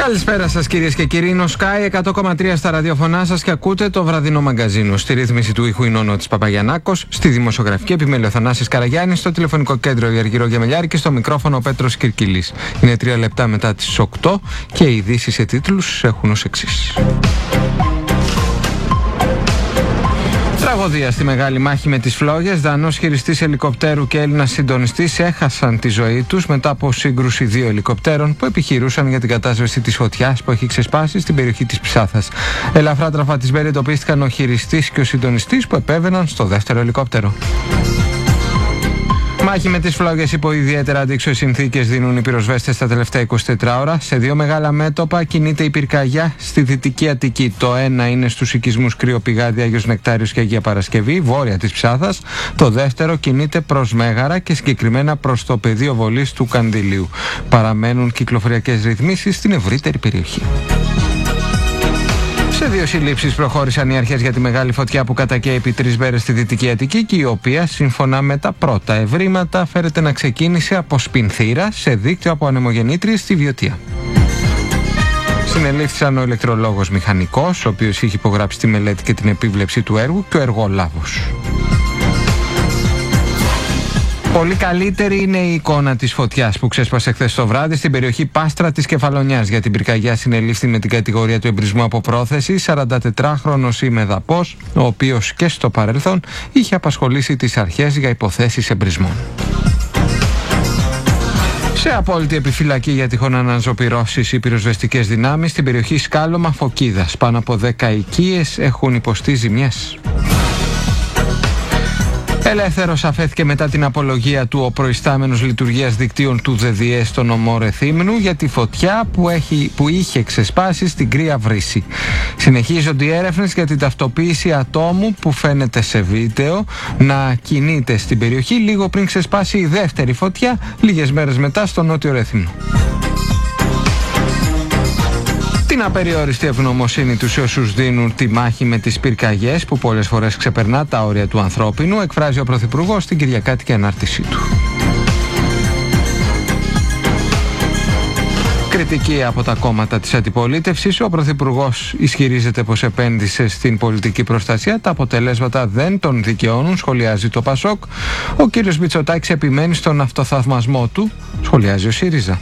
Καλησπέρα σας κυρίες και κύριοι. Είναι ο Sky 100,3 στα ραδιοφωνά σας και ακούτε το βραδινό μαγκαζίνο. Στη ρύθμιση του ήχου είναι ο Νότης Παπαγιαννάκος, στη δημοσιογραφική επιμέλεια ο Θανάσης Καραγιάννης, στο τηλεφωνικό κέντρο η Αργυρό Γεμελιάρη και στο μικρόφωνο ο Πέτρος Κυρκυλής. Είναι 3 λεπτά μετά τις 8 και οι ειδήσεις σε τίτλους έχουν ως εξής. Τραγωδία στη μεγάλη μάχη με τις φλόγες. Δανός χειριστής ελικοπτέρου και Έλληνας συντονιστής έχασαν τη ζωή τους μετά από σύγκρουση δύο ελικοπτέρων που επιχειρούσαν για την κατάσβεση της φωτιάς που έχει ξεσπάσει στην περιοχή της Ψάθας. Ελαφρά τραυματισμένοι εντοπίστηκαν ο χειριστής και ο συντονιστής που επέβαιναν στο δεύτερο ελικόπτερο. Μάχη με τις φλόγες υπό ιδιαίτερα αντίξωες συνθήκες δίνουν οι πυροσβέστες τα τελευταία 24 ώρα. Σε δύο μεγάλα μέτωπα κινείται η πυρκαγιά στη Δυτική Αττική. Το ένα είναι στους οικισμούς Κρυοπηγάδι, Άγιος Νεκτάριος και Αγία Παρασκευή, βόρεια της Ψάθας. Το δεύτερο κινείται προς Μέγαρα και συγκεκριμένα προς το πεδίο βολής του Κανδυλίου. Παραμένουν κυκλοφοριακές ρυθμίσεις στην ευρύτερη περιοχή. Σε δύο συλλήψεις προχώρησαν οι αρχές για τη μεγάλη φωτιά που κατακαίει επί 3 μέρες στη Δυτική Αττική και η οποία, σύμφωνα με τα πρώτα ευρήματα, φέρεται να ξεκίνησε από σπινθήρα σε δίκτυο από ανεμογεννήτριες στη Βιωτία. Συνελήφθησαν ο ηλεκτρολόγος μηχανικός, ο οποίος είχε υπογράψει τη μελέτη και την επίβλεψη του έργου, και ο εργολάβος. Πολύ καλύτερη είναι η εικόνα της φωτιάς που ξέσπασε χθες το βράδυ στην περιοχή Πάστρα της Κεφαλονιάς. Για την πυρκαγιά συνελήφθη με την κατηγορία του εμπρισμού από πρόθεση 44χρονος ημεδαπός, ο οποίος και στο παρελθόν είχε απασχολήσει τις αρχές για υποθέσεις εμπρισμών. Σε απόλυτη επιφυλακή για τυχόν αναζωπυρώσεις οι πυροσβεστικές δυνάμεις στην περιοχή Σκάλωμα Φωκίδας. Πάνω από 10 οικίες έχουν υποστεί ζημιές. Ελεύθερος αφέθηκε μετά την απολογία του ο προϊστάμενος λειτουργίας δικτύων του ΔΔΕ στο νομό Ρεθύμνου για τη φωτιά που είχε ξεσπάσει στην Κρύα Βρύση. Συνεχίζονται οι έρευνες για την ταυτοποίηση ατόμου που φαίνεται σε βίντεο να κινείται στην περιοχή λίγο πριν ξεσπάσει η δεύτερη φωτιά λίγες μέρες μετά στο νότιο Ρεθύμνο. Την απεριόριστη ευγνωμοσύνη τους σε όσους δίνουν τη μάχη με τις πυρκαγιές που πολλές φορές ξεπερνά τα όρια του ανθρώπινου εκφράζει ο Πρωθυπουργός στην κυριακάτικη ανάρτησή του. Κριτική από τα κόμματα της αντιπολίτευσης, ο Πρωθυπουργός ισχυρίζεται πως επένδυσε στην πολιτική προστασία, τα αποτελέσματα δεν τον δικαιώνουν, σχολιάζει το ΠΑΣΟΚ. Ο κύριος Μητσοτάκης επιμένει στον αυτοθαυμασμό του, σχολιάζει ο ΣΥΡΙΖΑ.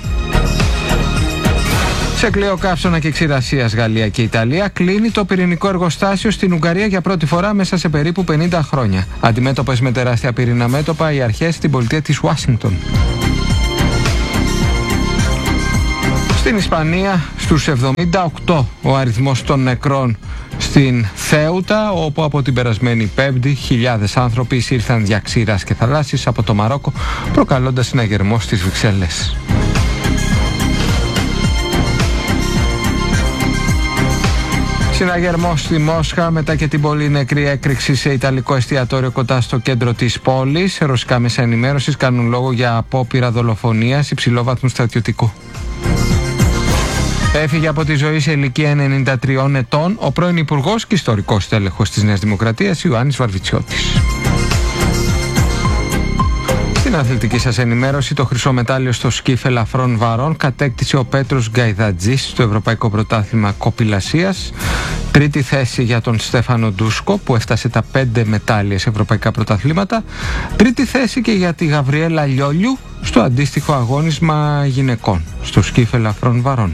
Σε κλειό καύσωνα και ξηρασίας Γαλλία και Ιταλία κλείνει το πυρηνικό εργοστάσιο στην Ουγγαρία για πρώτη φορά μέσα σε περίπου 50 χρόνια. Αντιμέτωπες με τεράστια πυρήνα μέτωπα οι αρχές στην πολιτεία της Ουάσιγκτον. Στην Ισπανία στους 78 ο αριθμός των νεκρών στην Θέουτα, όπου από την περασμένη Πέμπτη χιλιάδες άνθρωποι εισήλθαν δια ξηράς και θαλάσσης από το Μαρόκο, προκαλώντας συναγερμό στις Βρυξέλλες. Συναγερμός στη Μόσχα μετά και την πολύ νεκρή έκρηξη σε ιταλικό εστιατόριο κοντά στο κέντρο της πόλης. Ρωσικά μέσα ενημέρωσης κάνουν λόγο για απόπειρα δολοφονίας υψηλόβαθμου στρατιωτικού. Έφυγε από τη ζωή σε ηλικία 93 ετών ο πρώην Υπουργός και ιστορικός τέλεχος της Νέας Δημοκρατίας Ιωάννης Βαρβιτσιώτης. Στην αθλητική σας ενημέρωση, το χρυσό μετάλλιο στο σκίφ ελαφρών βαρών κατέκτησε ο Πέτρος Γκαϊδατζής στο Ευρωπαϊκό Πρωτάθλημα Κοπηλασίας. Τρίτη θέση για τον Στέφανο Ντούσκο που έφτασε τα 5 μετάλλια σε ευρωπαϊκά πρωταθλήματα. Τρίτη θέση και για τη Γαβριέλα Λιόλιου στο αντίστοιχο αγώνισμα γυναικών στο σκίφ ελαφρών βαρών.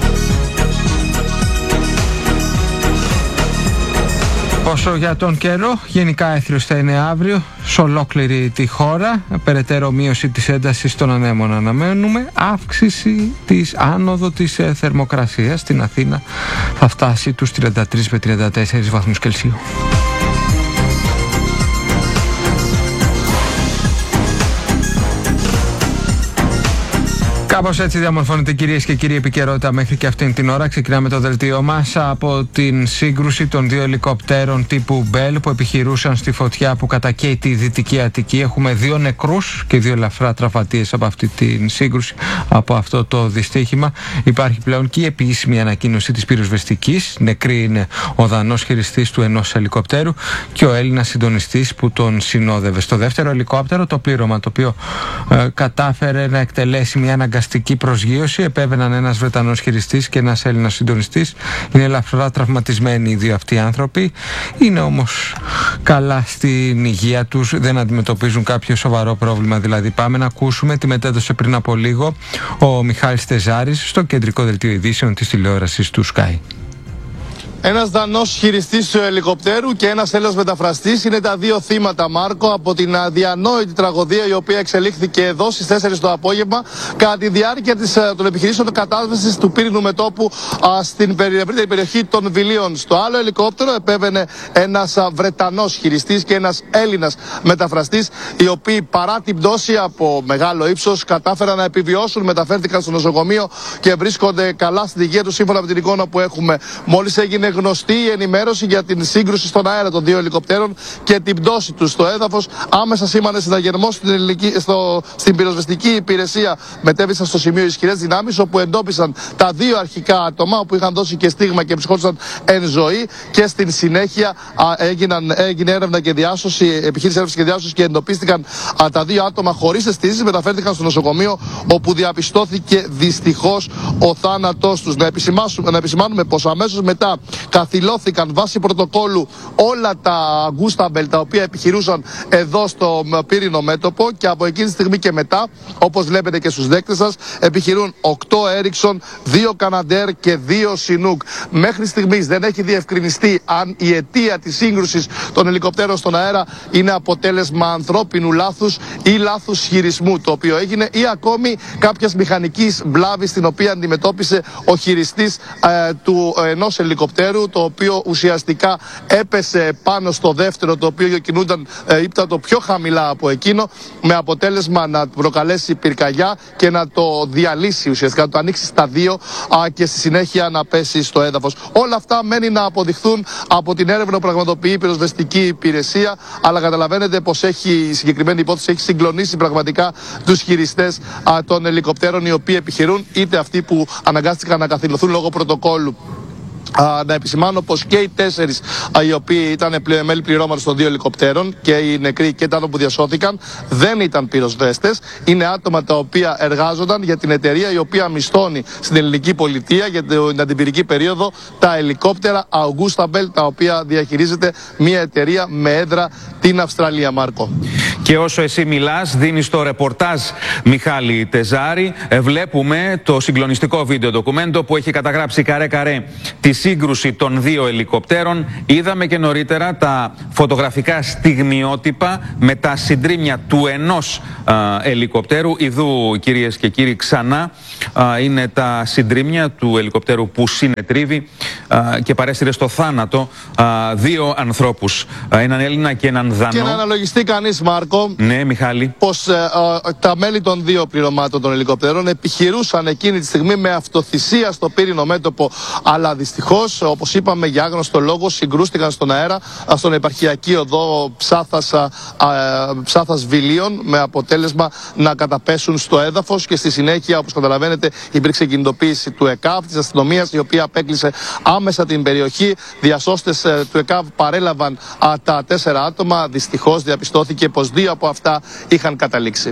Όσο για τον καιρό, γενικά έθριος θα είναι αύριο σε ολόκληρη τη χώρα. Περαιτέρω μείωση της έντασης των ανέμων αναμένουμε. Αύξηση της άνοδο της θερμοκρασίας στην Αθήνα θα φτάσει τους 33 με 34 βαθμούς Κελσίου. Κάπως έτσι διαμορφώνεται, κυρίες και κύριοι, επικαιρότητα μέχρι και αυτήν την ώρα. Ξεκινάμε το δελτίο μας από την σύγκρουση των δύο ελικοπτέρων τύπου Μπέλ που επιχειρούσαν στη φωτιά που κατακαίει τη Δυτική Αττική. Έχουμε 2 νεκρούς και 2 ελαφρά τραυματίες από αυτή την σύγκρουση, από αυτό το δυστύχημα. Υπάρχει πλέον και η επίσημη ανακοίνωση της πυροσβεστικής. Νεκροί είναι ο Δανός χειριστής του ενός ελικοπτέρου και ο Έλληνας συντονιστής που τον συνόδευε. Στο δεύτερο ελικόπτερο το πλήρωμα, το οποίο κατάφερε να εκτελέσει μια αναγκαστική αναγκαστική προσγείωση. Επέβαιναν ένας Βρετανός χειριστής και ένας Έλληνας συντονιστής. Είναι ελαφρά τραυματισμένοι οι δύο αυτοί άνθρωποι. Είναι όμως καλά στην υγεία τους, δεν αντιμετωπίζουν κάποιο σοβαρό πρόβλημα. Δηλαδή, πάμε να ακούσουμε τι μετέδωσε πριν από λίγο ο Μιχάλης Τεζάρης στο κεντρικό δελτίο ειδήσεων της τηλεόρασης του Sky. Ένας Δανός χειριστής του ελικοπτέρου και ένας Έλληνας μεταφραστής είναι τα δύο θύματα, Μάρκο, από την αδιανόητη τραγωδία η οποία εξελίχθηκε εδώ στις 4 το απόγευμα κατά τη διάρκεια των επιχειρήσεων κατάσβεσης του πύρινου μετώπου στην ευρύτερη περιοχή των Βιλίων. Στο άλλο ελικόπτερο επέβαινε ένας Βρετανός χειριστής και ένας Έλληνας μεταφραστής, οι οποίοι παρά την πτώση από μεγάλο ύψος κατάφεραν να επιβιώσουν, μεταφέρθηκαν στο νοσοκομείο και βρίσκονται καλά στην υγεία τους σύμφωνα με την εικόνα που έχουμε. Μόλις έγινε γνωστή η ενημέρωση για την σύγκρουση στον αέρα των δύο ελικοπτέρων και την πτώση τους στο έδαφος, άμεσα σήμανε συναγερμό στην πυροσβεστική υπηρεσία. Μετέβησαν στο σημείο ισχυρές δυνάμεις, όπου εντόπισαν τα δύο αρχικά άτομα, όπου είχαν δώσει και στίγμα και βρισκόντουσαν εν ζωή, και στην συνέχεια έγινε έρευνα και διάσωση, επιχείρηση έρευνας και διάσωση, και εντοπίστηκαν τα δύο άτομα χωρίς αισθήσεις. Μεταφέρθηκαν στο νοσοκομείο, όπου διαπιστώθηκε δυστυχώς ο θάνατός τους. Να επισημάνουμε πως αμέσως μετά καθυλώθηκαν βάσει πρωτοκόλου όλα τα Γκούσταμπελ τα οποία επιχειρούσαν εδώ στο πύρινο μέτωπο, και από εκείνη τη στιγμή και μετά, όπως βλέπετε και στους δέκτες σας, επιχειρούν 8 Έριξον, 2 Καναντέρ και 2 Σινούκ. Μέχρι στιγμής δεν έχει διευκρινιστεί αν η αιτία της σύγκρουσης των ελικοπτέρων στον αέρα είναι αποτέλεσμα ανθρώπινου λάθους ή λάθους χειρισμού το οποίο έγινε, ή ακόμη κάποιας μηχανικής βλάβης την οποία αντιμετώπισε ο χειριστής του ενός ελικοπτέρου, το οποίο ουσιαστικά έπεσε πάνω στο δεύτερο, το οποίο ήταν το πιο χαμηλά από εκείνο, με αποτέλεσμα να προκαλέσει πυρκαγιά και να το διαλύσει, ουσιαστικά να το ανοίξει στα δύο και στη συνέχεια να πέσει στο έδαφος. Όλα αυτά μένει να αποδειχθούν από την έρευνα που πραγματοποιεί η πυροσβεστική υπηρεσία, αλλά καταλαβαίνετε πως η συγκεκριμένη υπόθεση έχει συγκλονίσει πραγματικά τους χειριστές των ελικοπτέρων, οι οποίοι επιχειρούν, είτε αυτοί που αναγκάστηκαν να καθυλωθούν λόγω πρωτοκόλλου. Να επισημάνω πως και οι 4 οι οποίοι ήταν μέλη πληρώματος των δύο ελικοπτέρων, και οι νεκροί και τα άτομα που διασώθηκαν, δεν ήταν πυροσβέστες. Είναι άτομα τα οποία εργάζονταν για την εταιρεία η οποία μισθώνει στην ελληνική πολιτεία για την αντιπυρική περίοδο τα ελικόπτερα Augustabel, τα οποία διαχειρίζεται μια εταιρεία με έδρα την Αυστραλία, Μάρκο. Και όσο εσύ μιλάς, δίνεις το ρεπορτάζ, Μιχάλη Τεζάρη. Βλέπουμε το συγκλονιστικό βίντεο ντοκουμέντο που έχει καταγράψει καρέ-καρέ τη σύγκρουση των δύο ελικοπτέρων. Είδαμε και νωρίτερα τα φωτογραφικά στιγμιότυπα με τα συντρίμμια του ενός ελικοπτέρου. Ιδού, κυρίες και κύριοι, ξανά είναι τα συντρίμμια του ελικοπτέρου που συνετρίβει και παρέστηρε στο θάνατο δύο ανθρώπους, έναν Έλληνα και έναν Δανό. Και να αναλογιστεί κανείς, Μάρκο, ναι, Μιχάλη, πως τα μέλη των δύο πληρωμάτων των ελικοπτέρων επιχειρούσαν εκείνη τη στιγμή με αυτοθυσία στο πύρινο μέτωπο, αλλά δυστυχώς, όπως είπαμε, για άγνωστο λόγο συγκρούστηκαν στον αέρα, στον επαρχιακή οδό Ψάθας Βιλίων, με αποτέλεσμα να καταπέσουν στο έδαφος, και στη συνέχεια, όπως καταλαβαίνετε, υπήρξε κινητοποίηση του ΕΚΑΒ, της αστυνομίας, η οποία απέκλεισε άμεσα την περιοχή. Διασώστες του ΕΚΑΒ παρέλαβαν τα 4 άτομα. Δυστυχώς διαπιστώθηκε πως 2 από αυτά είχαν καταλήξει.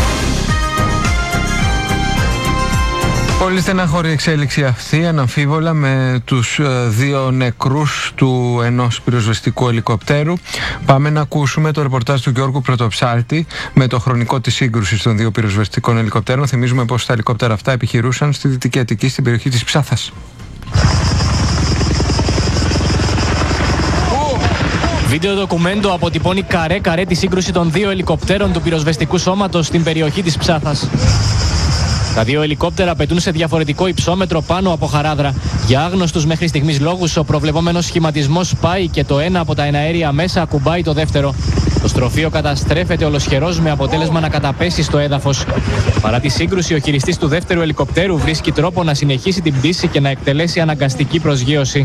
Πολύ στεναχώρη εξέλιξη αυτή, αναμφίβολα, με τους 2 νεκρούς του ενός πυροσβεστικού ελικοπτέρου. Πάμε να ακούσουμε το ρεπορτάζ του Γιώργου Πρωτοψάλτη με το χρονικό της σύγκρουσης των 2 πυροσβεστικών ελικοπτέρων. Θυμίζουμε πως τα ελικόπτερα αυτά επιχειρούσαν στη Δυτική Αττική, στην περιοχή της Ψάθας. Βίντεο ντοκουμέντο αποτυπώνει καρέ-καρέ τη σύγκρουση των 2 ελικοπτέρων του πυροσβεστικού σώματος στην περιοχή της Ψάθας. Τα 2 ελικόπτερα πετούν σε διαφορετικό υψόμετρο πάνω από χαράδρα. Για άγνωστους μέχρι στιγμής λόγους, ο προβλεπόμενος σχηματισμός σπάει και το ένα από τα εναέρια μέσα ακουμπάει το δεύτερο. Το στροφείο καταστρέφεται ολοσχερός, με αποτέλεσμα να καταπέσει στο έδαφος. Παρά τη σύγκρουση, ο χειριστής του δεύτερου ελικοπτέρου βρίσκει τρόπο να συνεχίσει την πτήση και να εκτελέσει αναγκαστική προσγείωση.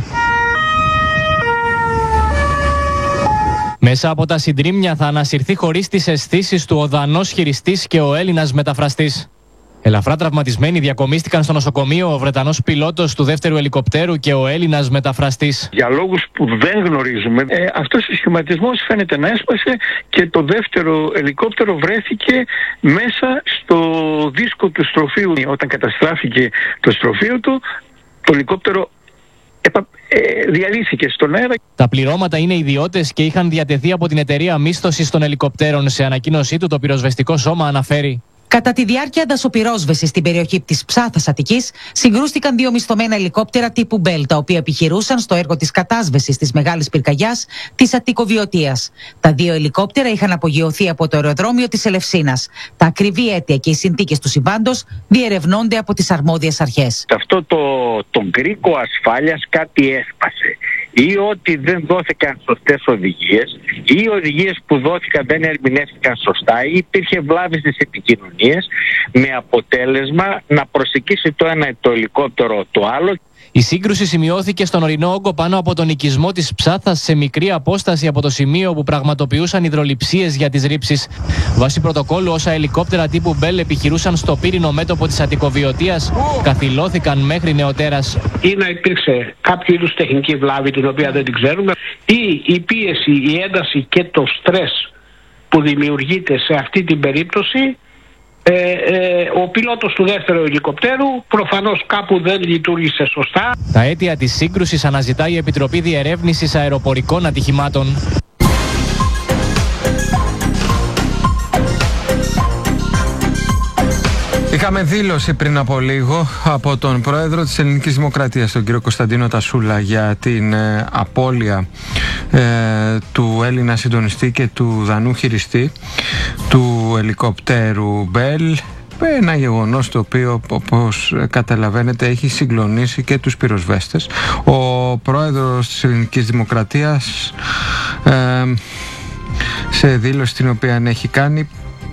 Μέσα από τα συντρίμμια θα ανασυρθεί χωρίς τις αισθήσεις του ο Δανός χειριστής και ο Έλληνας μεταφραστής. Ελαφρά τραυματισμένοι διακομίστηκαν στο νοσοκομείο ο Βρετανός πιλότος του δεύτερου ελικοπτέρου και ο Έλληνας μεταφραστής. Για λόγους που δεν γνωρίζουμε, αυτός ο σχηματισμός φαίνεται να έσπασε και το δεύτερο ελικόπτερο βρέθηκε μέσα στο δίσκο του στροφείου. Όταν καταστράφηκε το στροφείο του, το ελικόπτερο διαλύθηκε στον αέρα. Τα πληρώματα είναι ιδιώτες και είχαν διατεθεί από την εταιρεία μίσθωσης των ελικοπτέρων. Σε ανακοίνωσή του, το πυροσβεστικό σώμα αναφέρει: Κατά τη διάρκεια δασοπυρόσβεσης στην περιοχή της Ψάθας Αττικής, συγκρούστηκαν 2 μισθωμένα ελικόπτερα τύπου Bell, τα οποία επιχειρούσαν στο έργο της κατάσβεσης της Μεγάλης Πυρκαγιάς της Αττικοβιωτίας. Τα 2 ελικόπτερα είχαν απογειωθεί από το αεροδρόμιο της Ελευσίνας. Τα ακριβή αίτια και οι συνθήκες του συμβάντος διερευνώνται από τις αρμόδιες αρχές. Αυτό το γκρίκο ασφάλειας κάτι έσπασε. Ή ότι δεν δόθηκαν σωστές οδηγίες, ή οι οδηγίες που δόθηκαν δεν ερμηνεύτηκαν σωστά, ή υπήρχε βλάβη στις επικοινωνίες, με αποτέλεσμα να προσεγγίσει το ένα το ελικόπτερο το άλλο. Η σύγκρουση σημειώθηκε στον ορεινό όγκο πάνω από τον οικισμό της Ψάθας, σε μικρή απόσταση από το σημείο όπου πραγματοποιούσαν υδρολειψίες για τις ρήψεις. Βάσει πρωτοκόλλου, όσα ελικόπτερα τύπου Bell επιχειρούσαν στο πύρινο μέτωπο της Αττικοβιωτίας καθυλώθηκαν μέχρι νεοτέρας. Ή να υπήρξε κάποιο είδους τεχνική βλάβη, την οποία δεν την ξέρουμε, ή η πίεση, η ένταση και το στρες που δημιουργείται σε αυτή την περίπτωση. Ο πιλότος του δεύτερου ελικοπτέρου προφανώς κάπου δεν λειτουργήσε σωστά. Τα αίτια της σύγκρουσης αναζητά η Επιτροπή Διερεύνησης Αεροπορικών Ατυχημάτων. Είχαμε δήλωση πριν από λίγο από τον πρόεδρο της Ελληνικής Δημοκρατίας, τον κύριο Κωνσταντίνο Τασούλα, για την απώλεια του Έλληνα συντονιστή και του Δανού χειριστή του ελικοπτέρου Bell. Ένα γεγονός το οποίο, όπως καταλαβαίνετε, έχει συγκλονίσει και τους πυροσβέστες. Ο πρόεδρος της Ελληνικής Δημοκρατίας, σε δήλωση την οποία έχει κάνει,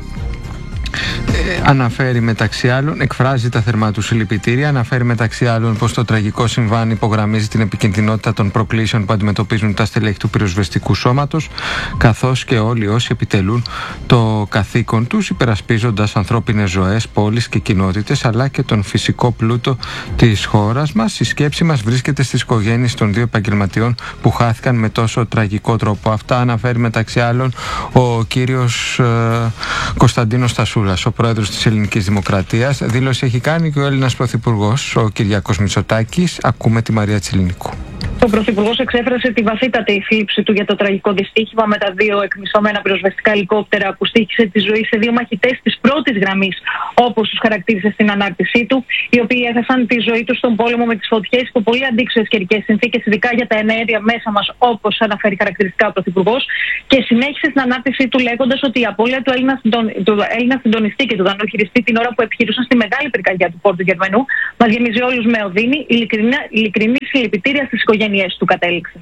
αναφέρει μεταξύ άλλων, εκφράζει τα θερμά του συλληπιτήρια, αναφέρει μεταξύ άλλων πως το τραγικό συμβάν υπογραμμίζει την επικινδυνότητα των προκλήσεων που αντιμετωπίζουν τα στελέχη του πυροσβεστικού σώματος, καθώς και όλοι όσοι επιτελούν το καθήκον τους, υπερασπίζοντας ανθρώπινες ζωές, πόλεις και κοινότητες, αλλά και τον φυσικό πλούτο της χώρας μας. Η σκέψη μας βρίσκεται στις οικογένειες των 2 επαγγελματιών που χάθηκαν με τόσο τραγικό τρόπο. Αυτά αναφέρει μεταξύ άλλων ο κύριος Κωνσταντίνος Τασούλας, ο πρόεδρος της Ελληνικής Δημοκρατίας. Δήλωση έχει κάνει και ο Έλληνας Πρωθυπουργός, ο Κυριάκος Μητσοτάκης. Ακούμε τη Μαρία Τσιλινικού. Ο Πρωθυπουργός εξέφρασε τη βαθύτατη θλίψη του για το τραγικό δυστύχημα με τα 2 εκμισθωμένα πυροσβεστικά ελικόπτερα που στοίχησε τη ζωή σε 2 μαχητές της πρώτης γραμμής, όπως τους χαρακτήρισε στην ανάρτησή του, οι οποίοι έχασαν τη ζωή τους στον πόλεμο με τις φωτιές υπό πολύ αντίξωες καιρικές συνθήκες, ειδικά για τα εναέρια μέσα μας, όπως αναφέρει χαρακτηριστικά ο Πρωθυπουργός, και συνέχισε στην ανάρτησή του λέγοντας ότι η απώλεια του Έλληνα συντονιστή και του Δανού χειριστή την ώρα που επιχειρούσαν στη Μεγάλη Πυρκαγιά του Πόρτου Γερμανού μας γεμίζει όλους με οδύνη. Ειλικρινή συλληπιτήρια στις οικογένειές του, κατέληξε.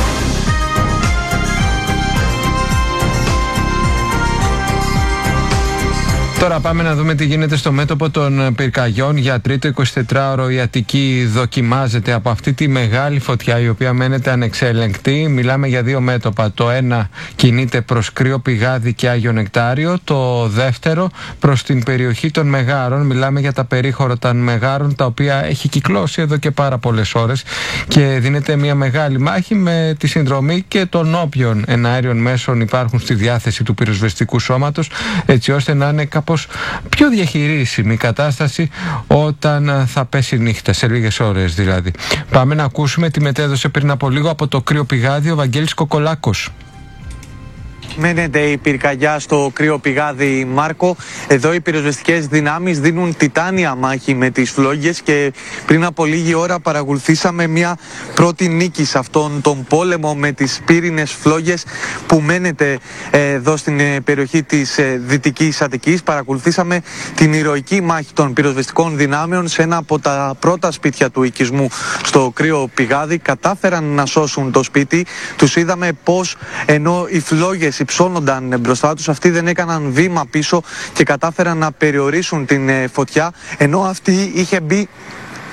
Τώρα πάμε να δούμε τι γίνεται στο μέτωπο των πυρκαγιών. Για τρίτο 24ωρο η Αττική δοκιμάζεται από αυτή τη μεγάλη φωτιά, η οποία μένεται ανεξέλεγκτη. Μιλάμε για 2 μέτωπα. Το ένα κινείται προς Κρύο Πηγάδι και Άγιο Νεκτάριο. Το δεύτερο προς την περιοχή των Μεγάρων. Μιλάμε για τα περίχωρα των Μεγάρων, τα οποία έχει κυκλώσει εδώ και πάρα πολλές ώρες και δίνεται μια μεγάλη μάχη με τη συνδρομή και των όποιων εναέριων μέσων υπάρχουν στη διάθεση του πυροσβεστικού σώματος, έτσι ώστε να είναι κάπως πιο διαχειρίσιμη η κατάσταση όταν θα πέσει νύχτα, σε λίγες ώρες δηλαδή. Πάμε να ακούσουμε τι μετέδωσε πριν από λίγο από το Κρύο Πηγάδι ο Βαγγέλης Κοκολάκος. Μένεται η πυρκαγιά στο Κρύο Πηγάδι, Μάρκο. Εδώ οι πυροσβεστικές δυνάμεις δίνουν τιτάνια μάχη με τις φλόγες και πριν από λίγη ώρα παρακολουθήσαμε μια πρώτη νίκη σε αυτόν τον πόλεμο με τις πύρινες φλόγες που μένεται εδώ στην περιοχή της Δυτικής Αττικής. Παρακολουθήσαμε την ηρωική μάχη των πυροσβεστικών δυνάμεων σε ένα από τα πρώτα σπίτια του οικισμού στο Κρύο Πηγάδι. Κατάφεραν να σώσουν το σπίτι. Τους είδαμε πως ενώ οι φλόγες υψώνονταν μπροστά τους, αυτοί δεν έκαναν βήμα πίσω και κατάφεραν να περιορίσουν την φωτιά, ενώ αυτή είχε μπει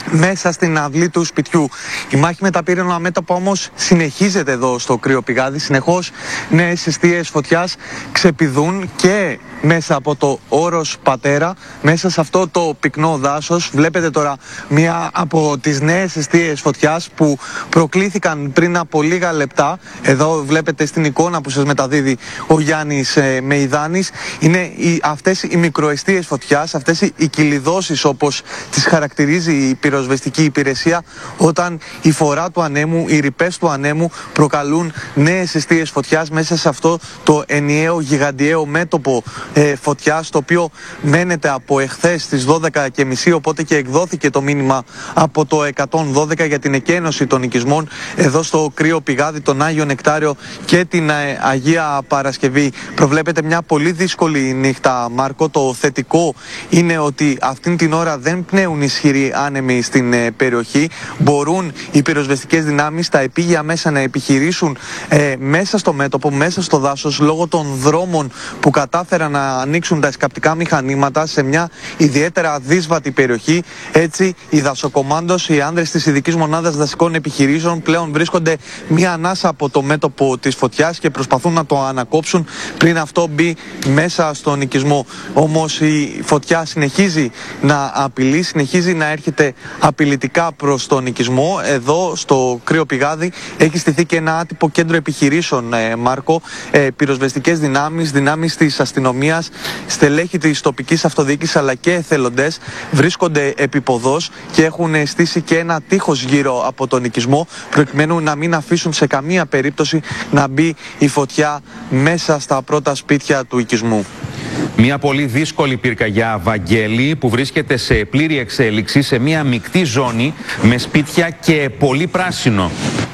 μέσα στην αυλή του σπιτιού. Η μάχη με τα πύραινα μέτωπα όμως συνεχίζεται εδώ στο κρύο πηγάδι. Συνεχώς νέες εστίες φωτιάς ξεπηδούν και μέσα από το όρος Πατέρα, μέσα σε αυτό το πυκνό δάσος. Βλέπετε τώρα μία από τις νέες εστίες φωτιάς που προκλήθηκαν πριν από λίγα λεπτά. Εδώ βλέπετε στην εικόνα που σας μεταδίδει ο Γιάννης Μεϊδάνης. Είναι αυτές οι μικροεστίες φωτιάς, αυτές οι κυλιδώσεις όπως τις χαρακτηρίζει η πυροσβεστική υπηρεσία, όταν η φορά του ανέμου, οι ρηπές του ανέμου προκαλούν νέες εστίες φωτιάς μέσα σε αυτό το ενιαίο γιγαντιαίο μέτωπο φωτιάς, το οποίο μένεται από εχθές στις 12:30, οπότε και εκδόθηκε το μήνυμα από το 112 για την εκένωση των οικισμών εδώ στο κρύο πηγάδι, τον Άγιο Νεκτάριο και την Αγία Παρασκευή. Προβλέπεται μια πολύ δύσκολη νύχτα, Μάρκο. Το θετικό είναι ότι αυτήν την ώρα δεν πνέουν ισχυροί άνεμοι στην περιοχή. Μπορούν οι πυροσβεστικές δυνάμεις, τα επίγεια μέσα να επιχειρήσουν μέσα στο μέτωπο, μέσα στο δάσος, λόγω των δρόμων που κατάφεραν να ανοίξουν τα εσκαπτικά μηχανήματα σε μια ιδιαίτερα δύσβατη περιοχή. Έτσι, οι δασοκομάντος, οι άνδρες της ειδικής μονάδας δασικών επιχειρήσεων πλέον βρίσκονται μία ανάσα από το μέτωπο της φωτιάς και προσπαθούν να το ανακόψουν πριν αυτό μπει μέσα στον οικισμό. Όμως η φωτιά συνεχίζει να απειλεί, συνεχίζει να έρχεται απειλητικά προς τον οικισμό. Εδώ στο κρύο πηγάδι έχει στηθεί και ένα άτυπο κέντρο επιχειρήσεων, Μάρκο. Πυροσβεστικές δυνάμεις της αστυνομίας, στελέχη της τοπικής αυτοδιοίκησης αλλά και εθελοντές βρίσκονται επίποδος και έχουν στήσει και ένα τείχος γύρω από τον οικισμό, προκειμένου να μην αφήσουν σε καμία περίπτωση να μπει η φωτιά μέσα στα πρώτα σπίτια του οικισμού. Μια πολύ δύσκολη πυρκαγιά, Βαγγέλη, που βρίσκεται σε πλήρη εξέλιξη σε μια μεικτή ζώνη με σπίτια και πολύ πράσινο.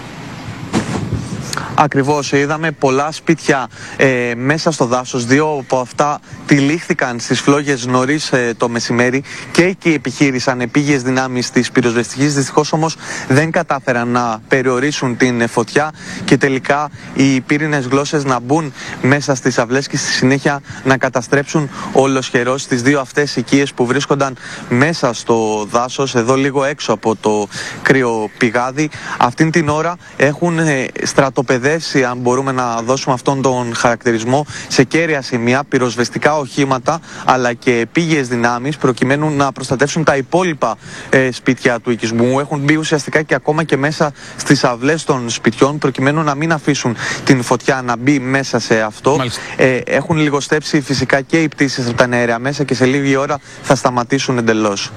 Ακριβώς, είδαμε πολλά σπίτια μέσα στο δάσος. Δύο από αυτά τυλίχθηκαν στις φλόγες νωρίς το μεσημέρι και εκεί επιχείρησαν επίγειες δυνάμεις της πυροσβεστικής. Δυστυχώς όμως δεν κατάφεραν να περιορίσουν την φωτιά και τελικά οι πύρινες γλώσσες να μπουν μέσα στις αυλές και στη συνέχεια να καταστρέψουν ολοσχερώς τις δύο αυτές οικίες που βρίσκονταν μέσα στο δάσος, εδώ λίγο έξω από το κρύο πηγάδι. Αυτήν την ώρα έχουν στρατοπεδεύσει, αν μπορούμε να δώσουμε αυτόν τον χαρακτηρισμό, σε κέρια σημεία πυροσβεστικά οχήματα αλλά και επίγειες δυνάμεις προκειμένου να προστατεύσουν τα υπόλοιπα σπίτια του οικισμού. Έχουν μπει ουσιαστικά και ακόμα και μέσα στις αυλές των σπιτιών προκειμένου να μην αφήσουν την φωτιά να μπει μέσα σε αυτό. Έχουν λιγοστέψει φυσικά και οι πτήσεις από τα αέρια μέσα και σε λίγη ώρα θα σταματήσουν εντελώς.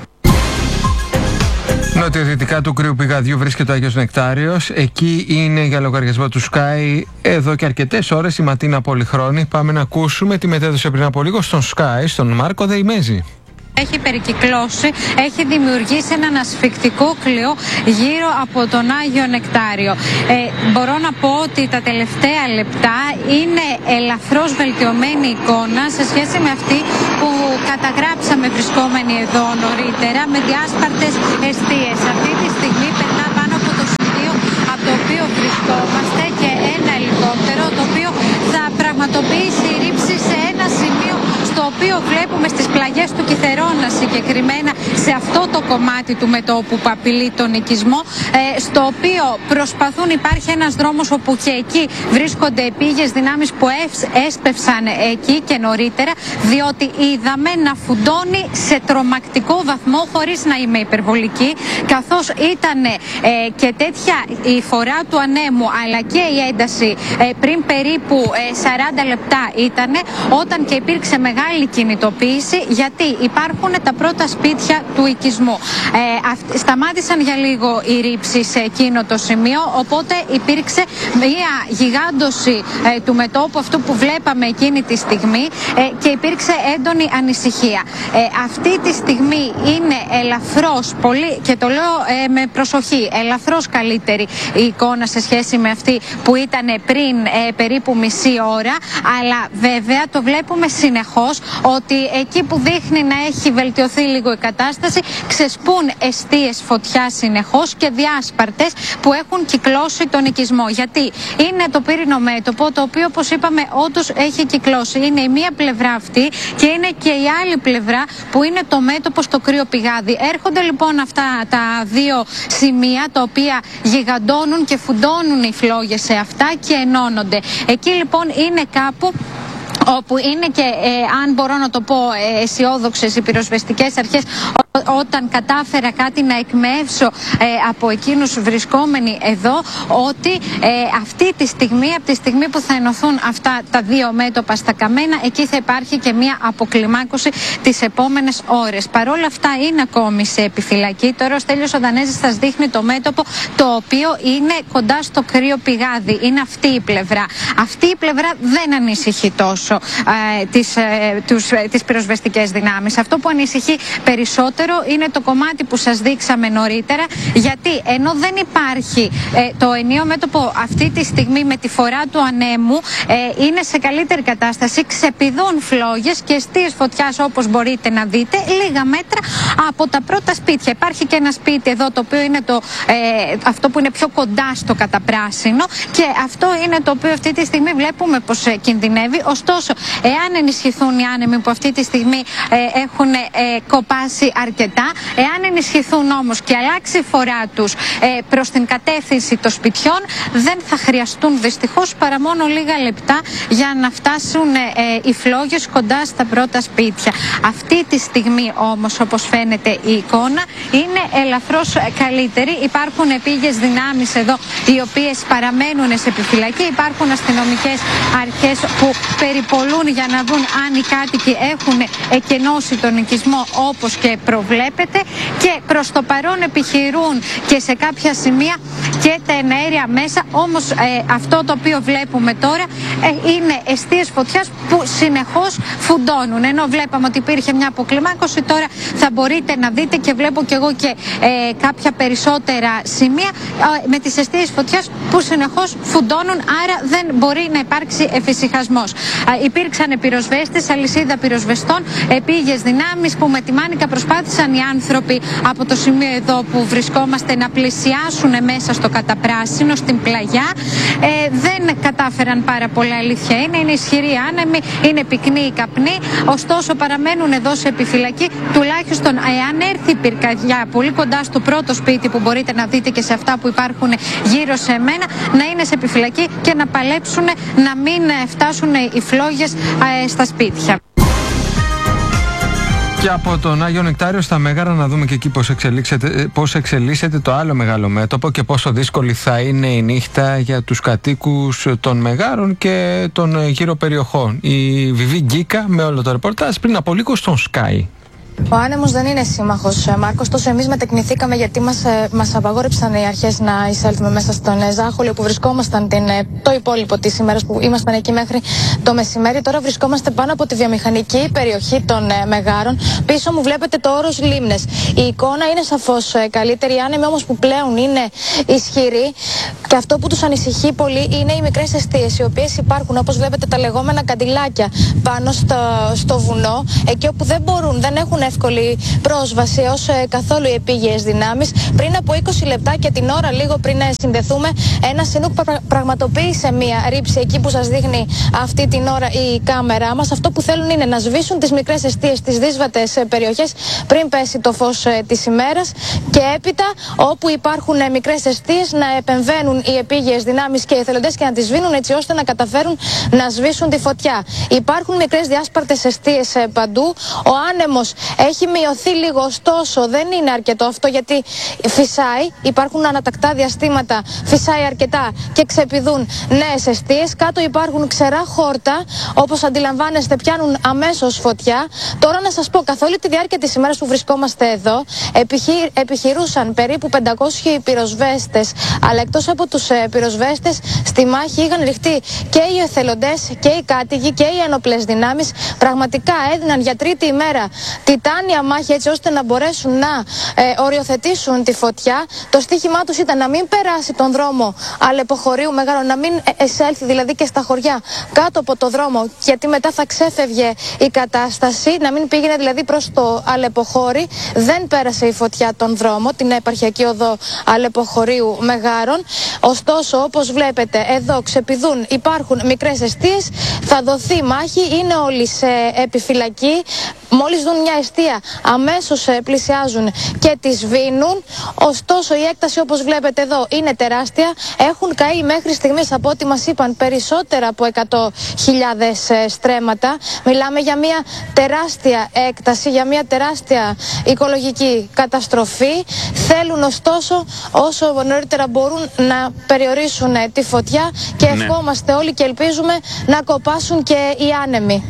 Νοτιοδυτικά του κρύου πηγαδιού βρίσκεται ο Άγιος Νεκτάριος. Εκεί είναι για λογαριασμό του Sky εδώ και αρκετές ώρες η Ματίνα Πολυχρόνη. Πάμε να ακούσουμε τη μετέδωσε πριν από λίγο στον Sky, στον Μάρκο Δεϊμέζη. Έχει περικυκλώσει, έχει δημιουργήσει έναν ασφυκτικό κλειό γύρω από τον Άγιο Νεκτάριο. Μπορώ να πω ότι τα τελευταία λεπτά είναι ελαφρώς βελτιωμένη εικόνα σε σχέση με αυτή που καταγράψαμε βρισκόμενοι εδώ νωρίτερα, με διάσπαρτες εστίες. Αυτή τη στιγμή περνά πάνω από το σημείο από το οποίο βρισκόμαστε και ένα ελικόπτερο το οποίο θα πραγματοποιήσει ρήψη σε ένα σημείο στο οποίο βλέπουμε στις πλαγιές του Κιθερώνα, συγκεκριμένα σε αυτό το κομμάτι του μετώπου που απειλεί τον οικισμό, στο οποίο προσπαθούν, υπάρχει ένας δρόμος όπου και εκεί βρίσκονται επίγειες δυνάμεις που έσπευσαν εκεί και νωρίτερα, διότι είδαμε να φουντώνει σε τρομακτικό βαθμό, χωρίς να είμαι υπερβολική, καθώς ήταν και τέτοια η φορά του ανέμου αλλά και η ένταση πριν περίπου 40 λεπτά ήταν, όταν και υπήρξε μεγάλη κινητοποίηση, γιατί υπάρχουν τα πρώτα σπίτια του οικισμού. Σταμάτησαν για λίγο οι ρήψεις σε εκείνο το σημείο, οπότε υπήρξε μια γιγάντωση του μετώπου, αυτό που βλέπαμε εκείνη τη στιγμή, και υπήρξε έντονη ανησυχία. Αυτή τη στιγμή είναι ελαφρώς, πολύ, και το λέω με προσοχή, ελαφρώς καλύτερη η εικόνα σε σχέση με αυτή που ήταν πριν περίπου μισή ώρα, αλλά βέβαια το βλέπουμε συνεχώς ότι εκεί που δείχνει να έχει βελτιωθεί λίγο η κατάσταση, ξεσπούν εστίες φωτιά συνεχώς και διάσπαρτες που έχουν κυκλώσει τον οικισμό. Γιατί είναι το πύρινο μέτωπο, το οποίο, όπως είπαμε, όντως έχει κυκλώσει. Είναι η μία πλευρά αυτή και είναι και η άλλη πλευρά που είναι το μέτωπο στο κρύο πηγάδι. Έρχονται λοιπόν αυτά τα δύο σημεία, τα οποία γιγαντώνουν και φουντώνουν οι φλόγες σε αυτά και ενώνονται. Εκεί λοιπόν είναι κάπου όπου είναι και, αν μπορώ να το πω, αισιόδοξες οι πυροσβεστικές αρχές, όταν κατάφερα κάτι να εκμεύσω από εκείνους βρισκόμενοι εδώ, ότι αυτή τη στιγμή, από τη στιγμή που θα ενωθούν αυτά τα δύο μέτωπα στα καμένα, εκεί θα υπάρχει και μια αποκλιμάκωση τις επόμενες ώρες. Παρόλα αυτά είναι ακόμη σε επιφυλακή. Τώρα ο Στέλιος ο Δανέζης σας δείχνει το μέτωπο, το οποίο είναι κοντά στο κρύο πηγάδι. Είναι αυτή η πλευρά. Αυτή η πλευρά δεν ανησυχεί τόσο τις πυροσβεστικές δυνάμεις. Αυτό που ανησυχεί περισσότερο είναι το κομμάτι που σας δείξαμε νωρίτερα, γιατί ενώ δεν υπάρχει το ενιαίο μέτωπο αυτή τη στιγμή με τη φορά του ανέμου, είναι σε καλύτερη κατάσταση, ξεπηδούν φλόγες και εστίες φωτιάς, όπως μπορείτε να δείτε, λίγα μέτρα από τα πρώτα σπίτια. Υπάρχει και ένα σπίτι εδώ, το οποίο είναι αυτό που είναι πιο κοντά στο καταπράσινο, και αυτό είναι το οποίο αυτή τη στιγμή βλέπουμε πως κινδυνεύει. Ωστόσο, εάν ενισχυθούν οι άνεμοι που αυτή τη στιγμή έχουν κοπάσει αρκετά, εάν ενισχυθούν όμως και αλλάξει η φορά τους προς την κατεύθυνση των σπιτιών, δεν θα χρειαστούν δυστυχώς παρά μόνο λίγα λεπτά για να φτάσουν οι φλόγες κοντά στα πρώτα σπίτια. Αυτή τη στιγμή όμως, όπως φαίνεται η εικόνα, είναι ελαφρώς καλύτερη. Υπάρχουν επίγειες δυνάμεις εδώ, οι οποίες παραμένουν σε επιφυλακή. Υπάρχουν αστυνομικές αρχές που περιπολούν για να δουν αν οι κάτοικοι έχουν εκενώσει τον οικισμό όπως και προβλέπεται, και προς το παρόν επιχειρούν και σε κάποια σημεία και τα εναέρια μέσα. Όμως αυτό το οποίο βλέπουμε τώρα είναι εστίες φωτιάς που συνεχώς φουντώνουν. Ενώ βλέπαμε ότι υπήρχε μια αποκλιμάκωση, τώρα θα μπορείτε να δείτε, και βλέπω και εγώ και κάποια περισσότερα σημεία με τις εστίες φωτιάς που συνεχώς φουντώνουν, άρα δεν μπορεί να υπάρξει εφησυχασμός. Υπήρξαν πυροσβέστες, αλυσίδα πυροσβεστών, επίγειες δυνάμεις που με τη μάνικα προσπάθησαν οι άνθρωποι από το σημείο εδώ που βρισκόμαστε να πλησιάσουν μέσα στο καταπράσινο, στην πλαγιά. Δεν κατάφεραν πάρα πολλά, αλήθεια είναι ισχυροί άνεμοι, είναι πυκνή η καπνή, ωστόσο παραμένουν εδώ σε επιφυλακή, τουλάχιστον εάν έρθει η πυρκαγιά πολύ κοντά στο πρώτο σπίτι που μπορείτε να δείτε και σε αυτά που υπάρχουν γύρω σε μένα, να είναι σε επιφυλακή και να παλέψουν να μην φτάσουν οι φλόγες στα σπίτια. Και από τον Άγιο Νεκτάριο στα Μέγαρα να δούμε και εκεί πώς εξελίσσεται το άλλο μεγάλο μέτωπο και πόσο δύσκολη θα είναι η νύχτα για τους κατοίκους των Μεγάρων και των γύρω περιοχών. Η Βιβί Γκίκα με όλο το ρεπορτάζ πριν από λίγο στον Sky. Ο άνεμος δεν είναι σύμμαχος, Μάρκος. Τόσο εμείς μετεκνηθήκαμε, γιατί μας απαγόρεψαν οι αρχές να εισέλθουμε μέσα στον Ζάχολη, που βρισκόμασταν το υπόλοιπο της ημέρας, που ήμασταν εκεί μέχρι το μεσημέρι. Τώρα βρισκόμαστε πάνω από τη βιομηχανική περιοχή των Μεγάρων. Πίσω μου βλέπετε το όρος Λίμνες. Η εικόνα είναι σαφώς καλύτερη. Οι άνεμοι όμως που πλέον είναι ισχυροί, και αυτό που τους ανησυχεί πολύ είναι οι μικρές εστίες, οι οποίες υπάρχουν, όπως βλέπετε, τα λεγόμενα καντιλάκια πάνω στο βουνό, εκεί όπου δεν έχουν εύκολη πρόσβαση ως καθόλου οι επίγειες δυνάμεις. Πριν από 20 λεπτά και την ώρα λίγο πριν συνδεθούμε, ένα Σινούκ πραγματοποίησε μία ρήψη εκεί που σας δείχνει αυτή την ώρα η κάμερά μας. Αυτό που θέλουν είναι να σβήσουν τις μικρές εστίες στις δύσβατες περιοχές πριν πέσει το φως της ημέρας, και έπειτα όπου υπάρχουν μικρές εστίες να επεμβαίνουν οι επίγειες δυνάμεις και οι εθελοντές και να τις σβήνουν, έτσι ώστε να καταφέρουν να σβήσουν τη φωτιά. Υπάρχουν μικρές διάσπαρτες εστίες παντού. Ο άνεμος έχει μειωθεί λίγο, ωστόσο δεν είναι αρκετό αυτό, γιατί φυσάει, υπάρχουν ανατακτά διαστήματα, φυσάει αρκετά και ξεπηδούν νέες εστίες. Κάτω υπάρχουν ξερά χόρτα, όπως αντιλαμβάνεστε πιάνουν αμέσως φωτιά. Τώρα να σας πω, καθ' όλη τη διάρκεια της ημέρας που βρισκόμαστε εδώ, επιχειρούσαν περίπου 500 πυροσβέστες, αλλά εκτός από τους πυροσβέστες, στη μάχη είχαν ρηχτεί και οι εθελοντές και οι κάτοικοι και οι ένοπλες δυνάμεις. Πραγματικά έδιναν για τρίτη ημέρα τη τιτάνια μάχη έτσι ώστε να μπορέσουν να οριοθετήσουν τη φωτιά. Το στίχημά τους ήταν να μην περάσει τον δρόμο Αλεποχωρίου Μεγάρου, να μην εισέλθει δηλαδή και στα χωριά κάτω από το δρόμο, γιατί μετά θα ξέφευγε η κατάσταση, να μην πήγαινε δηλαδή προς το Αλεποχώρι. Δεν πέρασε η φωτιά τον δρόμο, την επαρχιακή οδό Αλεποχωρίου Μεγάρων. Ωστόσο, όπως βλέπετε, εδώ ξεπηδούν, υπάρχουν μικρές εστίες, θα δοθεί μάχη, είναι όλοι σε επιφυλακή. Μόλις δουν μια εστία, αμέσως πλησιάζουν και τη σβήνουν. Ωστόσο, η έκταση, όπως βλέπετε εδώ, είναι τεράστια. Έχουν καεί μέχρι στιγμής, από ό,τι μας είπαν, περισσότερα από 100.000 στρέμματα. Μιλάμε για μια τεράστια έκταση, για μια τεράστια οικολογική καταστροφή. Θέλουν ωστόσο όσο νωρίτερα μπορούν να περιορίσουν τη φωτιά και ευχόμαστε όλοι και ελπίζουμε να κοπάσουν και οι άνεμοι.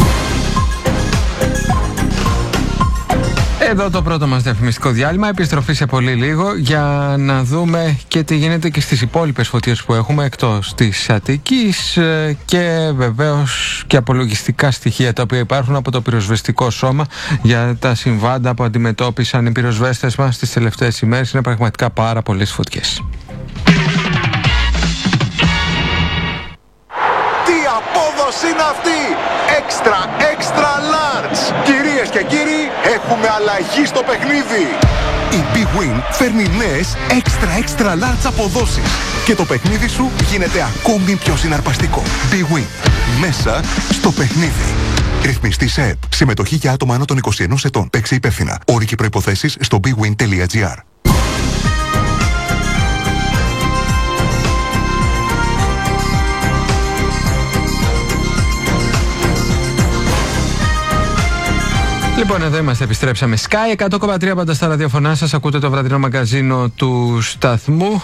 Εδώ το πρώτο μας διαφημιστικό διάλειμμα. Επιστροφή σε πολύ λίγο για να δούμε και τι γίνεται και στις υπόλοιπες φωτιές που έχουμε εκτός της Αττικής και βεβαίως και απολογιστικά στοιχεία τα οποία υπάρχουν από το πυροσβεστικό σώμα για τα συμβάντα που αντιμετώπισαν οι πυροσβέστες μας τις τελευταίες ημέρες. Είναι πραγματικά πάρα πολλές φωτιές. Τι απόδοση είναι αυτή! Extra large! Κυρίες και κύριοι, έχουμε αλλαγή στο παιχνίδι! Η Big Win φέρνει νέες extra large αποδόσεις και το παιχνίδι σου γίνεται ακόμη πιο συναρπαστικό. Big Win. Μέσα στο παιχνίδι. Ρυθμιστής ΕΕΠ. Συμμετοχή για άτομα άνω των 21 ετών. Παίξε υπεύθυνα. Όροι και προϋποθέσεις στο bigwin.gr. Λοιπόν, εδώ είμαστε, επιστρέψαμε. Sky 100,3 πάντα στα ραδιοφωνά σας. Ακούτε το βραδινό μαγκαζίνο του σταθμού.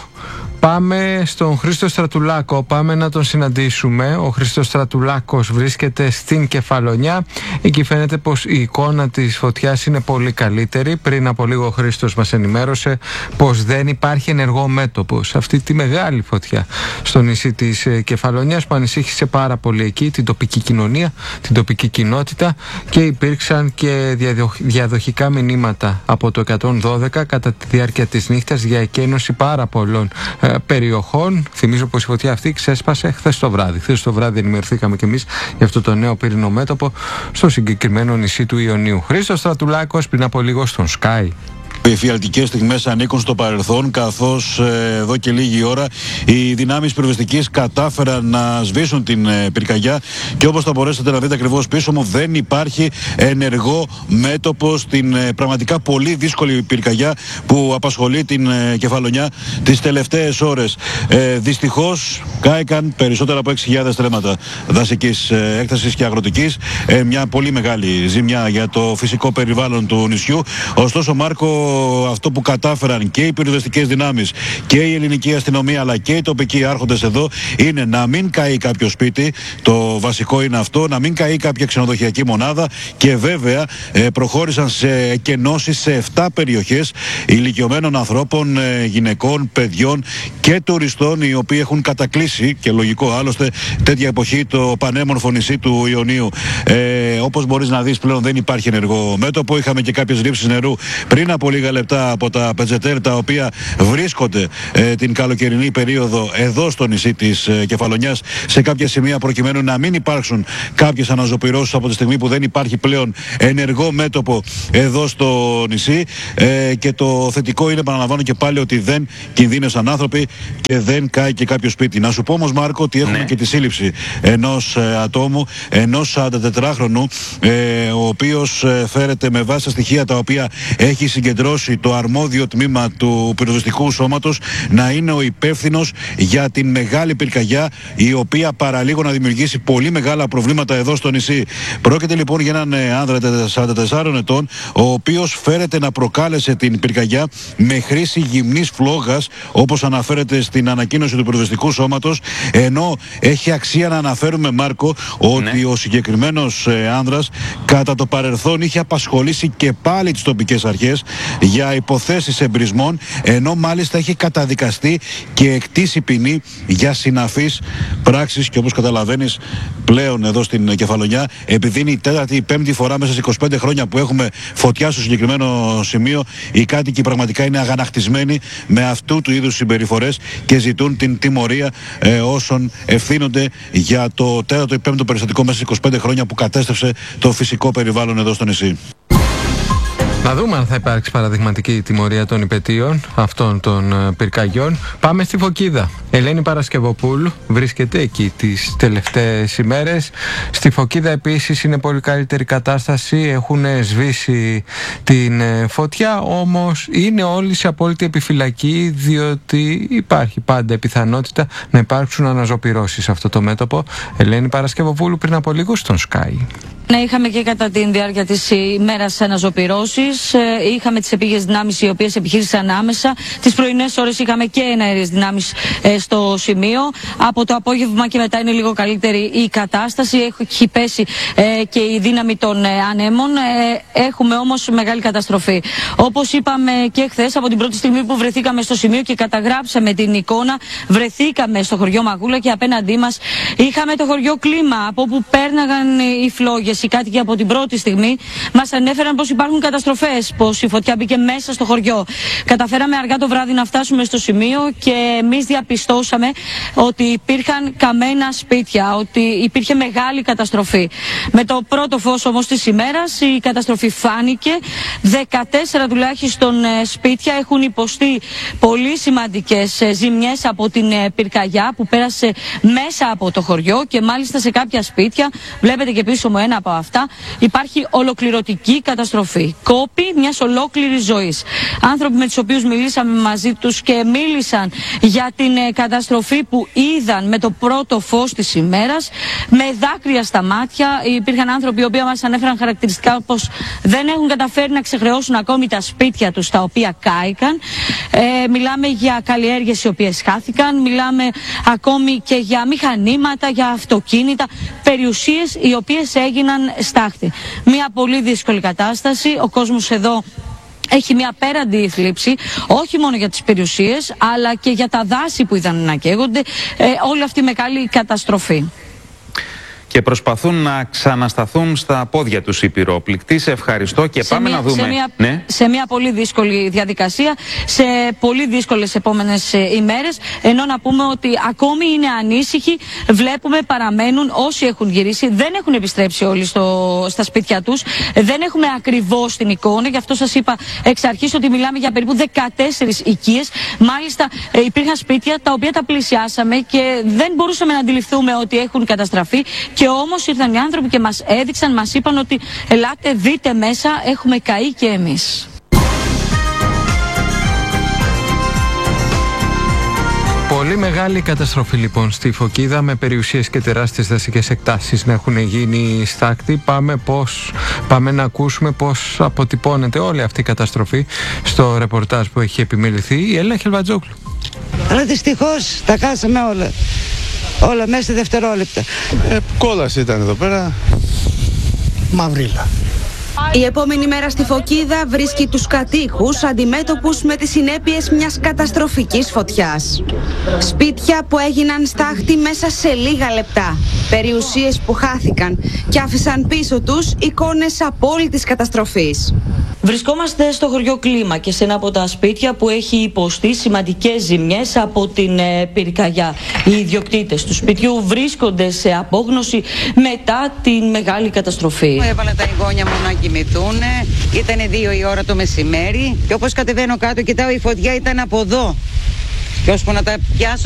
Πάμε στον Χρήστο Στρατουλάκο, πάμε να τον συναντήσουμε. Ο Χρήστος Στρατουλάκος βρίσκεται στην Κεφαλονιά. Εκεί φαίνεται πως η εικόνα της φωτιάς είναι πολύ καλύτερη. Πριν από λίγο ο Χρήστος μας ενημέρωσε πως δεν υπάρχει ενεργό μέτωπο σε αυτή τη μεγάλη φωτιά στο νησί της Κεφαλονιάς, που ανησύχησε πάρα πολύ εκεί την τοπική κοινωνία, την τοπική κοινότητα, και υπήρξαν και διαδοχικά μηνύματα από το 112 κατά τη διάρκεια της νύχτας για εκένωση πάρα πολλών περιοχών. Θυμίζω πως η φωτιά αυτή ξέσπασε χθες το βράδυ. Χθες το βράδυ ενημερωθήκαμε κι εμείς για αυτό το νέο πύρινο μέτωπο στο συγκεκριμένο νησί του Ιωνίου. Χρήστος Στρατουλάκος πριν από λίγο στον Sky. Οι εφιαλτικές στιγμές ανήκουν στο παρελθόν, καθώς εδώ και λίγη ώρα οι δυνάμεις πυροσβεστικής κατάφεραν να σβήσουν την πυρκαγιά και όπως θα μπορέσετε να δείτε ακριβώς πίσω μου, δεν υπάρχει ενεργό μέτωπο στην πραγματικά πολύ δύσκολη πυρκαγιά που απασχολεί την Κεφαλονιά τις τελευταίες ώρες. Δυστυχώς κάηκαν περισσότερα από 6.000 στρέμματα δασικής έκτασης και αγροτικής, μια πολύ μεγάλη ζημιά για το φυσικό περιβάλλον του νησιού. Ωστόσο, Μάρκο, αυτό που κατάφεραν και οι πυροσβεστικές δυνάμεις και η ελληνική αστυνομία αλλά και οι τοπικοί άρχοντες εδώ είναι να μην καεί κάποιο σπίτι. Το βασικό είναι αυτό, να μην καεί κάποια ξενοδοχειακή μονάδα, και βέβαια προχώρησαν σε εκενώσεις σε 7 περιοχές ηλικιωμένων ανθρώπων, γυναικών, παιδιών και τουριστών, οι οποίοι έχουν κατακλείσει, και λογικό άλλωστε τέτοια εποχή, το πανέμορφο νησί του Ιωνίου. Όπως μπορείς να δεις, πλέον δεν υπάρχει ενεργό μέτωπο. Είχαμε και κάποιες ρήψεις νερού πριν από λίγα λεπτά από τα πετζετέρ, τα οποία βρίσκονται την καλοκαιρινή περίοδο εδώ στο νησί της Κεφαλονιάς σε κάποια σημεία, προκειμένου να μην υπάρξουν κάποιες αναζωπυρώσεις από τη στιγμή που δεν υπάρχει πλέον ενεργό μέτωπο εδώ στο νησί. Και το θετικό είναι, επαναλαμβάνω και πάλι, ότι δεν κινδύνευσαν άνθρωποι και δεν κάει και κάποιο σπίτι. Να σου πω όμως, Μάρκο, ότι έχουμε και τη σύλληψη ενός ατόμου, ενός 44χρονου, ο οποίος φέρεται με βάση τα στοιχεία τα οποία έχει συγκεντρώσει το αρμόδιο τμήμα του πυροσβεστικού σώματος, να είναι ο υπεύθυνος για την μεγάλη πυρκαγιά, η οποία παραλίγο να δημιουργήσει πολύ μεγάλα προβλήματα εδώ στο νησί. Πρόκειται λοιπόν για έναν άνδρα 44 ετών, ο οποίος φέρεται να προκάλεσε την πυρκαγιά με χρήση γυμνής φλόγας, όπως αναφέρεται αναφέρεται στην ανακοίνωση του πυροσβεστικού σώματος, ενώ έχει αξία να αναφέρουμε, Μάρκο, ότι ο συγκεκριμένος άνδρας κατά το παρελθόν είχε απασχολήσει και πάλι τις τοπικές αρχές για υποθέσεις εμπρισμών, ενώ μάλιστα έχει καταδικαστεί και εκτίσει ποινή για συναφείς πράξεις. Και όπως καταλαβαίνεις, πλέον εδώ στην Κεφαλονιά, επειδή είναι η τέταρτη ή πέμπτη φορά μέσα σε 25 χρόνια που έχουμε φωτιά στο συγκεκριμένο σημείο, οι κάτοικοι πραγματικά είναι αγανακτισμένοι με αυτού του είδους συμπεριφορές και ζητούν την τιμωρία όσων ευθύνονται για το τέταρτο ή πέμπτο περιστατικό μέσα σε 25 χρόνια που κατέστρεψε το φυσικό περιβάλλον εδώ στο νησί. Να δούμε αν θα υπάρξει παραδειγματική τιμωρία των υπαιτίων αυτών των πυρκαγιών. Πάμε στη Φωκίδα. Ελένη Παρασκευοπούλου βρίσκεται εκεί τις τελευταίες ημέρες. Στη Φωκίδα επίσης είναι πολύ καλύτερη κατάσταση. Έχουν σβήσει την φωτιά, όμως είναι όλοι σε απόλυτη επιφυλακή, διότι υπάρχει πάντα η πιθανότητα να υπάρξουν αναζωπυρώσεις σε αυτό το μέτωπο. Ελένη Παρασκευοπούλου πριν από λίγο στον Sky. Ναι, είχαμε και κατά τη διάρκεια της ημέρας αναζωπυρώσεις. Είχαμε τις επίγειες δυνάμεις οι οποίες επιχείρησαν άμεσα. Τις πρωινές ώρες είχαμε και εναέριες δυνάμεις στο σημείο. Από το απόγευμα και μετά είναι λίγο καλύτερη η κατάσταση. Έχει πέσει και η δύναμη των ανέμων. Έχουμε όμως μεγάλη καταστροφή. Όπως είπαμε και χθες, από την πρώτη στιγμή που βρεθήκαμε στο σημείο και καταγράψαμε την εικόνα, βρεθήκαμε στο χωριό Μαγούλα και απέναντί μας είχαμε το χωριό Κλίμα, από όπου πέρναγαν οι φλόγες. Οι κάτοικοι από την πρώτη στιγμή μας ανέφεραν πως υπάρχουν καταστροφές, πως η φωτιά μπήκε μέσα στο χωριό. Καταφέραμε αργά το βράδυ να φτάσουμε στο σημείο και εμείς διαπιστώσαμε ότι υπήρχαν καμένα σπίτια, ότι υπήρχε μεγάλη καταστροφή. Με το πρώτο φως όμως της ημέρας η καταστροφή φάνηκε. 14 τουλάχιστον σπίτια έχουν υποστεί πολύ σημαντικές ζημιές από την πυρκαγιά που πέρασε μέσα από το χωριό, και μάλιστα σε κάποια σπίτια, βλέπετε και πίσω μου ένα από αυτά, υπάρχει ολοκληρωτική καταστροφή. Κόπη μιας ολόκληρης ζωής. Άνθρωποι με τους οποίους μιλήσαμε μαζί τους και μίλησαν για την καταστροφή που είδαν με το πρώτο φως της ημέρας, με δάκρυα στα μάτια. Υπήρχαν άνθρωποι οι οποίοι μας ανέφεραν χαρακτηριστικά πως δεν έχουν καταφέρει να ξεχρεώσουν ακόμη τα σπίτια τους τα οποία κάηκαν. Μιλάμε για καλλιέργειες οι οποίες χάθηκαν, μιλάμε ακόμη και για μηχανήματα, για αυτοκίνητα, περιουσίες οι οποίες έγιναν στάχτη. Μια πολύ δύσκολη κατάσταση. Ο κόσμος εδώ έχει μια απέραντη θλίψη, όχι μόνο για τις περιουσίες, αλλά και για τα δάση που είδαν να καίγονται. Όλη αυτή η μεγάλη καταστροφή. Και προσπαθούν να ξανασταθούν στα πόδια τους οι πυρόπληκτοι. Σε ευχαριστώ και πάμε να δούμε. Σε μια πολύ δύσκολη διαδικασία, σε πολύ δύσκολες επόμενες ημέρες. Ενώ να πούμε ότι ακόμη είναι ανήσυχοι. Βλέπουμε παραμένουν όσοι έχουν γυρίσει. Δεν έχουν επιστρέψει όλοι στα σπίτια τους. Δεν έχουμε ακριβώς την εικόνα. Γι' αυτό σας είπα εξ αρχής ότι μιλάμε για περίπου 14 οικίες. Μάλιστα υπήρχαν σπίτια τα οποία τα πλησιάσαμε και δεν μπορούσαμε να αντιληφθούμε ότι έχουν καταστραφεί. Και όμως ήρθαν οι άνθρωποι και μας έδειξαν, μας είπαν ότι ελάτε δείτε μέσα, έχουμε καεί και εμείς. Πολύ μεγάλη καταστροφή λοιπόν στη Φωκίδα, με περιουσίες και τεράστιες δασικές εκτάσεις να έχουν γίνει στάκτη. Πάμε να ακούσουμε πώς αποτυπώνεται όλη αυτή η καταστροφή στο ρεπορτάζ που έχει επιμεληθεί η Έλληνα Χελβατζόγλου. Αλλά δυστυχώς τα χάσαμε όλα. Όλα μέσα σε δευτερόλεπτα. Κόλαση ήταν εδώ πέρα. Μαυρίλα. Η επόμενη μέρα στη Φωκίδα βρίσκει τους κατοίκους αντιμέτωπους με τις συνέπειες μιας καταστροφικής φωτιάς. Σπίτια που έγιναν στάχτη μέσα σε λίγα λεπτά. Περιουσίες που χάθηκαν και άφησαν πίσω τους εικόνες απόλυτης καταστροφής. Βρισκόμαστε στο χωριό Κλίμα και σε ένα από τα σπίτια που έχει υποστεί σημαντικές ζημιές από την πυρκαγιά. Οι ιδιοκτήτες του σπιτιού βρίσκονται σε απόγνωση μετά την μεγάλη καταστροφή. Έβαλα τα εγγόνια μου να κοιμηθούν, ήταν 2 η ώρα το μεσημέρι και όπως κατεβαίνω κάτω κοιτάω η φωτιά ήταν από εδώ. Και ώσπου να τα πιάσω